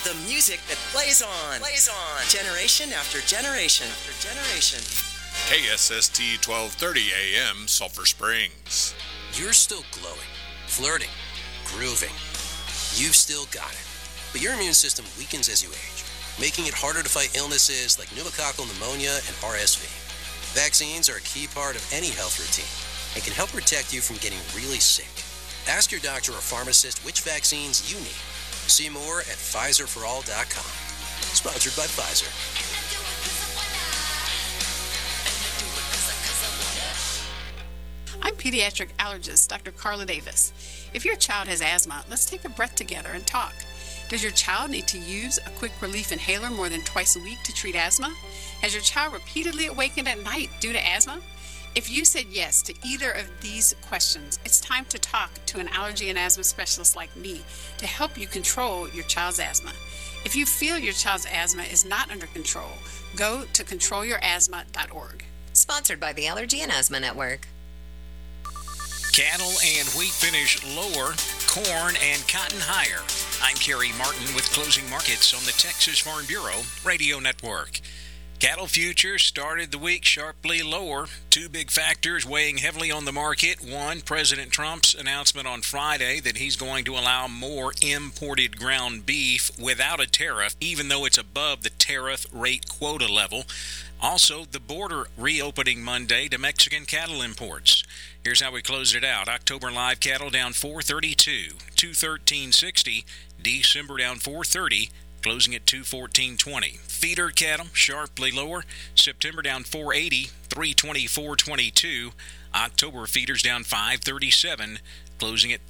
The music that plays on. Generation after generation after generation. KSST 1230 AM, Sulphur Springs. You're still glowing, flirting, grooving. You've still got it. But your immune system weakens as you age, making it harder to fight illnesses like pneumococcal pneumonia and RSV. Vaccines are a key part of any health routine and can help protect you from getting really sick. Ask your doctor or pharmacist which vaccines you need. See more at PfizerForAll.com. Sponsored by Pfizer. I'm pediatric allergist Dr. Carla Davis. If your child has asthma, let's take a breath together and talk. Does your child need to use a quick relief inhaler more than twice a week to treat asthma? Has your child repeatedly awakened at night due to asthma? If you said yes to either of these questions, it's time to talk to an allergy and asthma specialist like me to help you control your child's asthma. If you feel your child's asthma is not under control, go to controlyourasthma.org. Sponsored by the Allergy and Asthma Network. Cattle and wheat finish lower, corn and cotton higher. I'm Kerry Martin with closing markets on the Texas Farm Bureau Radio Network. Cattle futures started the week sharply lower. Two big factors weighing heavily on the market. One, President Trump's announcement on Friday that he's going to allow more imported ground beef without a tariff, even though it's above the tariff rate quota level. Also, the border reopening Monday to Mexican cattle imports. Here's how we closed it out. October live cattle down 432, 213.60. December down 430. Closing at 214.20. Feeder cattle sharply lower. September down 480, 324.22. October feeders down 537, closing at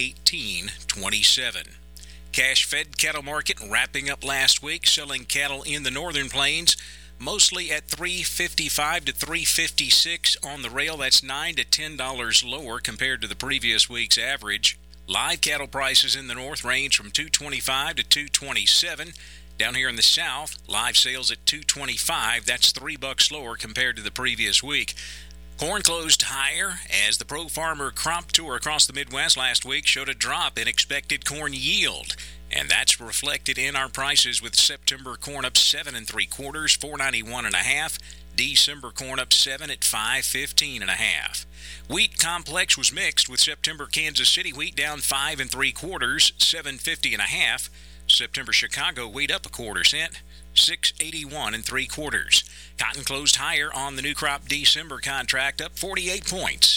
318.27. Cash fed cattle market wrapping up last week, selling cattle in the northern plains mostly at $355 to $356 on the rail. That's $9 to $10 lower compared to the previous week's average. Live cattle prices in the north range from $225 to $227. Down here in the south, live sales at $225. That's $3 lower compared to the previous week. Corn closed higher as the Pro Farmer Crop Tour across the Midwest last week showed a drop in expected corn yield. And that's reflected in our prices with September corn up 7 3/4, $491.5. December corn up 7 at $515.5. Wheat complex was mixed with September Kansas City wheat down 5 3/4, $750.5. September Chicago wheat up 1/4 cent, $681 3/4. Cotton closed higher on the new crop December contract, up 48 points,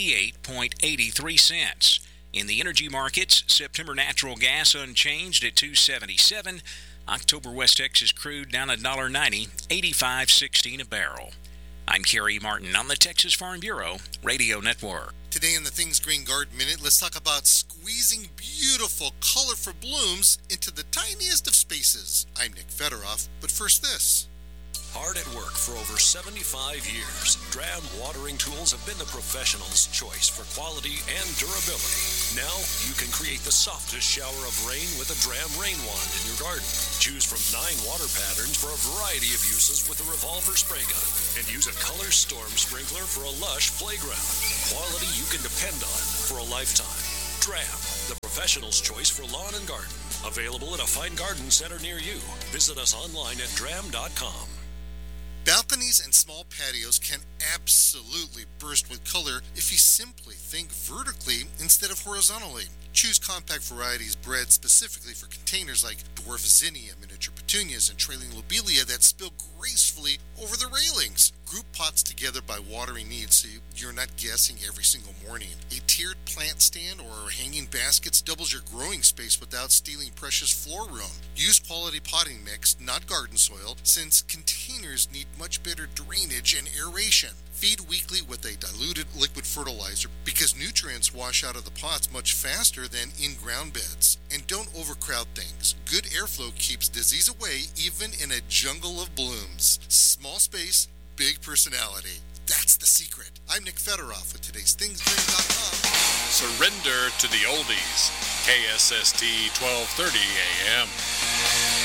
88.83 cents. In the energy markets, September natural gas unchanged at $2.77. October West Texas crude down $1.90, $85.16 a barrel. I'm Kerry Martin on the Texas Farm Bureau Radio Network. Today in the Things Green Garden Minute, let's talk about squeezing beautiful, colorful blooms into the tiniest of spaces. I'm Nick Federoff, but first this. Hard at work for over 75 years, Dram watering tools have been the professional's choice for quality and durability. Now you can create the softest shower of rain with a Dram rain wand in your garden. Choose from 9 water patterns for a variety of uses with a revolver spray gun. And use a color storm sprinkler for a lush playground. Quality you can depend on for a lifetime. Dram, the professional's choice for lawn and garden. Available at a fine garden center near you. Visit us online at dram.com. Balconies and small patios can absolutely burst with color if you simply think vertically instead of horizontally. Choose compact varieties bred specifically for containers like dwarf zinnia, miniature petunias, and trailing lobelia that spill gracefully over the railings. Group pots together by watering needs so you're not guessing every single morning. A tiered plant stand or hanging baskets doubles your growing space without stealing precious floor room. Use quality potting mix, not garden soil, since containers need much better drainage and aeration. Feed weekly with a diluted liquid fertilizer because nutrients wash out of the pots much faster than in-ground beds. And don't overcrowd things. Good airflow keeps disease away even in a jungle of blooms. Small space, big personality. That's the secret. I'm Nick Federoff with today's ThingsGreen.com. Surrender to the oldies. KSST 1230 AM.